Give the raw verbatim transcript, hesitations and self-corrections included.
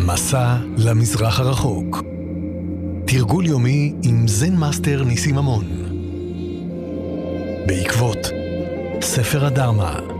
מסע למזרח הרחוק. תרגול יומי עם זן מאסטר ניסים ממון. בעקבות ספר הדרמה.